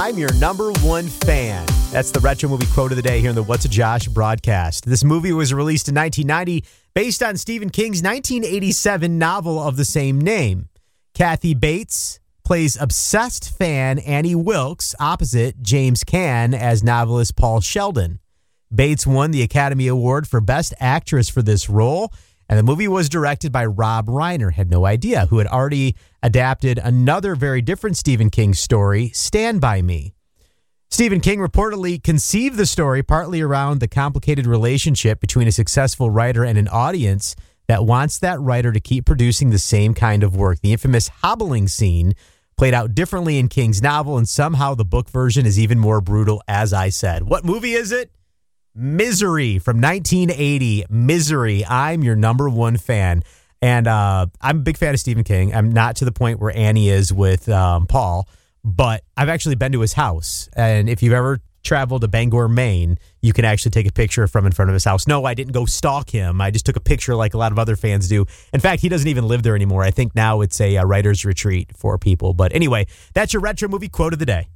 I'm your number one fan. That's the retro movie quote of the day here in the What's a Josh broadcast. This movie was released in 1990 based on Stephen King's 1987 novel of the same name. Kathy Bates plays obsessed fan Annie Wilkes opposite James Caan as novelist Paul Sheldon. Bates won the Academy Award for Best Actress for this role, and the movie was directed by Rob Reiner, had no idea, who had already adapted another very different Stephen King story, Stand By Me. Stephen King reportedly conceived the story partly around the complicated relationship between a successful writer and an audience that wants that writer to keep producing the same kind of work. The infamous hobbling scene played out differently in King's novel, and somehow the book version is even more brutal, as I said. What movie is it? Misery from 1980. Misery. I'm your number one fan. And I'm a big fan of Stephen King. I'm not to the point where Annie is with Paul, but I've actually been to his house. And if you've ever traveled to Bangor, Maine, you can actually take a picture from in front of his house. No, I didn't go stalk him. I just took a picture like a lot of other fans do. In fact, he doesn't even live there anymore. I think now it's a writer's retreat for people. But anyway, that's your retro movie quote of the day.